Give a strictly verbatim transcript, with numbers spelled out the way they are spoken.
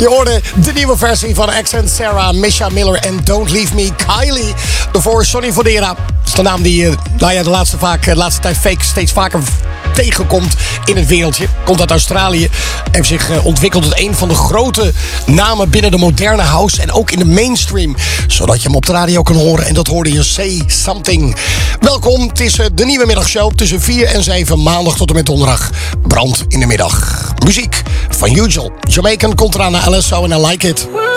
Je hoorde de nieuwe versie van Accent Sarah, Misha Miller en Don't Leave Me, Kylie. Daarvoor Sonny Fodera. Dat is de naam die nou ja, de, laatste vaak, de laatste tijd fake steeds vaker tegenkomt in het wereldje. Komt uit Australië. Heeft zich ontwikkeld tot een van de grote namen binnen de moderne house. En ook in de mainstream. Zodat je hem op de radio kan horen. En dat hoorde je Say Something. Welkom. Het is de nieuwe middagshow. Tussen vier en zeven maandag tot en met donderdag. Brand in de middag. Muziek van Usual. Jamaican komt eraan naar L S O en I Like It.